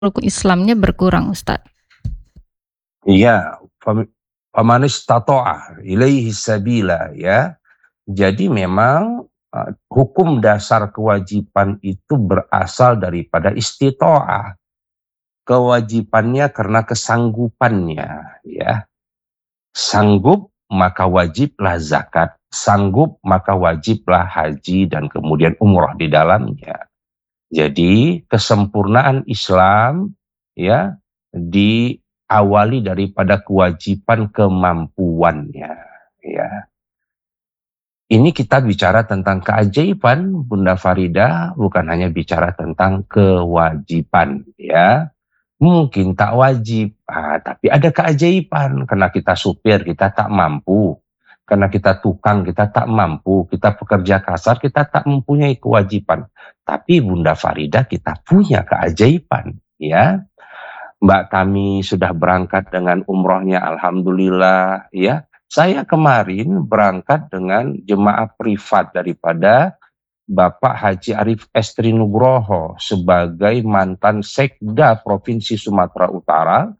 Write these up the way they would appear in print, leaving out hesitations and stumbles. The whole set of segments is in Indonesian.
rukun Islamnya berkurang, Ustaz? Iya, faman istata'a ilaihi sabila, ya. Jadi memang hukum dasar kewajiban itu berasal daripada istita'ah. Kewajibannya karena kesanggupannya, ya. Sanggup maka wajiblah zakat, sanggup maka wajiblah haji dan kemudian umroh di dalamnya. Jadi kesempurnaan Islam, ya, diawali daripada kewajiban kemampuannya, ya. Ini kita bicara tentang keajaiban, Bunda Farida, bukan hanya bicara tentang kewajiban, ya. Mungkin tak wajib, tapi ada keajaiban. Karena kita supir, kita tak mampu. Karena kita tukang, kita tak mampu. Kita pekerja kasar, kita tak mempunyai kewajiban. Tapi Bunda Farida, kita punya keajaiban, ya. Mbak kami sudah berangkat dengan umrohnya, alhamdulillah, ya. Saya kemarin berangkat dengan jemaah privat daripada Bapak Haji Arif Estri Nugroho sebagai mantan Sekda Provinsi Sumatera Utara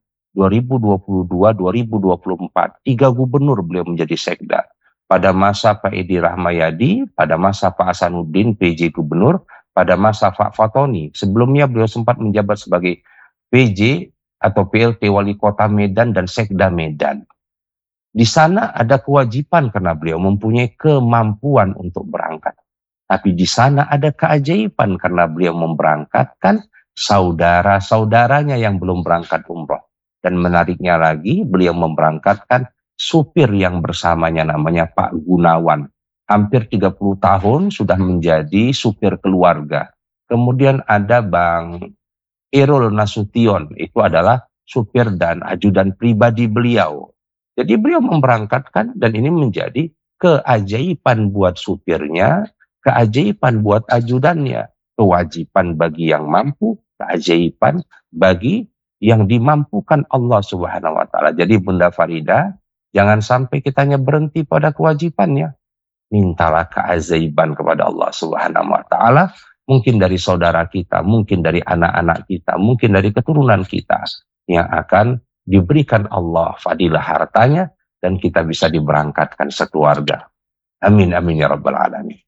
2022-2024. 3 gubernur beliau menjadi Sekda. Pada masa Pak Edi Rahmayadi, pada masa Pak Hasanuddin PJ Gubernur, pada masa Pak Fatoni. Sebelumnya beliau sempat menjabat sebagai PJ atau PLT Wali Kota Medan dan Sekda Medan. Di sana ada kewajiban karena beliau mempunyai kemampuan untuk berangkat. Tapi di sana ada keajaiban karena beliau memberangkatkan saudara-saudaranya yang belum berangkat umroh. Dan menariknya lagi, beliau memberangkatkan supir yang bersamanya namanya Pak Gunawan. Hampir 30 tahun sudah menjadi supir keluarga. Kemudian ada Bang Irul Nasution, itu adalah supir dan ajudan pribadi beliau. Jadi beliau memberangkatkan dan ini menjadi keajaiban buat supirnya, keajaiban buat ajudannya, kewajiban bagi yang mampu, keajaiban bagi yang dimampukan Allah Subhanahu wa taala. Jadi Bunda Farida, jangan sampai kita hanya berhenti pada kewajibannya. Mintalah keajaiban kepada Allah Subhanahu wa taala, mungkin dari saudara kita, mungkin dari anak-anak kita, mungkin dari keturunan kita yang akan diberikan Allah fadilah hartanya dan kita bisa diberangkatkan sekeluarga. Amin amin ya rabbal alamin.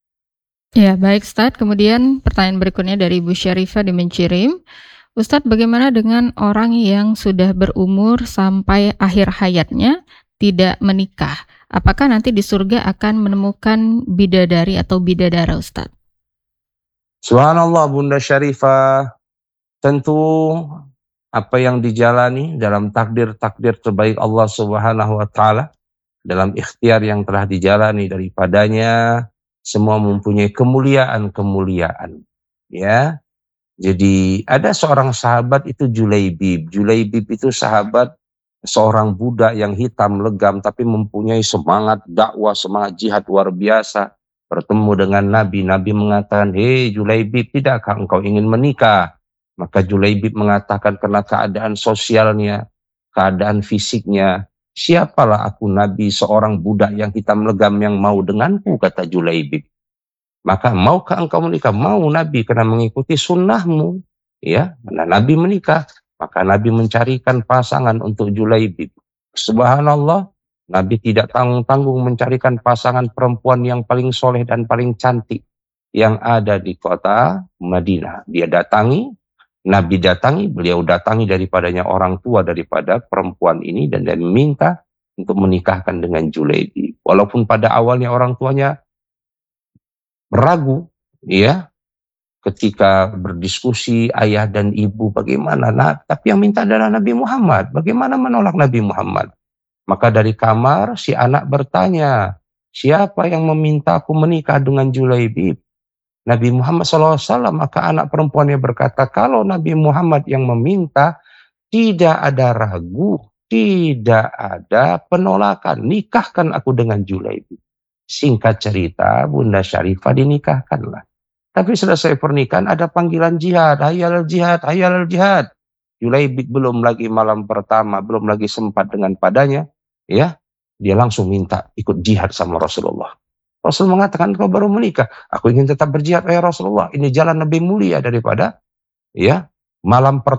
Ya, baik Ustaz. Kemudian pertanyaan berikutnya dari Ibu Syarifah di Mencirim. Ustadz, bagaimana dengan orang yang sudah berumur sampai akhir hayatnya tidak menikah? Apakah nanti di surga akan menemukan bidadari atau bidadara, Ustadz? Subhanallah Bunda Syarifah, tentu apa yang dijalani dalam takdir-takdir terbaik Allah Subhanahu wa taala, dalam ikhtiar yang telah dijalani daripadanya, semua mempunyai kemuliaan-kemuliaan, ya. Jadi ada seorang sahabat itu Julaibib. Julaibib itu sahabat seorang budak yang hitam legam tapi mempunyai semangat dakwah, semangat jihad luar biasa. Bertemu dengan Nabi, Nabi mengatakan, "Hei Julaibib, tidakkah engkau ingin menikah?" Maka Julaibib mengatakan, karena keadaan sosialnya, keadaan fisiknya, "Siapalah aku Nabi, seorang budak yang hitam legam yang mau denganku," kata Julaibib. Maka maukah engkau menikah? Mau Nabi, karena mengikuti sunnahmu. Ya, karena Nabi menikah. Maka Nabi mencarikan pasangan untuk Julaibib. Subhanallah, Nabi tidak tanggung-tanggung mencarikan pasangan perempuan yang paling soleh dan paling cantik yang ada di kota Madinah. Dia datangi, Nabi datangi, beliau datangi daripadanya orang tua daripada perempuan ini dan dia meminta untuk menikahkan dengan Julaibib. Walaupun pada awalnya orang tuanya ragu, ya, ketika berdiskusi ayah dan ibu bagaimana, tapi yang minta adalah Nabi Muhammad. Bagaimana menolak Nabi Muhammad? Maka dari kamar si anak bertanya, siapa yang meminta aku menikah dengan Julaibib? Nabi Muhammad SAW. Maka anak perempuannya berkata, kalau Nabi Muhammad yang meminta, tidak ada ragu, tidak ada penolakan, nikahkan aku dengan Julaibib. Singkat cerita, Bunda Syarifah dinikahkanlah. Tapi selesai pernikahan ada panggilan jihad, hayal jihad, hayal jihad. Julaibib belum lagi malam pertama, belum lagi sempat dengan padanya, ya, dia langsung minta ikut jihad sama Rasulullah. Rasul mengatakan, kau baru menikah, aku ingin tetap berjihad ya Rasulullah. Ini jalan lebih mulia daripada, ya, malam pertama.